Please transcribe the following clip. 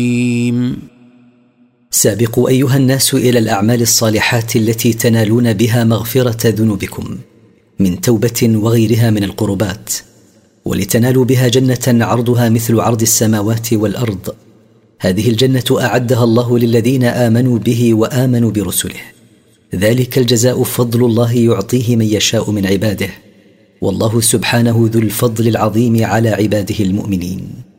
سابقوا أيها الناس إلى الأعمال الصالحات التي تنالون بها مغفرة ذنوبكم من توبة وغيرها من القربات، ولتنالوا بها جنة عرضها مثل عرض السماوات والأرض. هذه الجنة أعدها الله للذين آمنوا به وآمنوا برسله، ذلك الجزاء فضل الله يعطيه من يشاء من عباده، والله سبحانه ذو الفضل العظيم على عباده المؤمنين.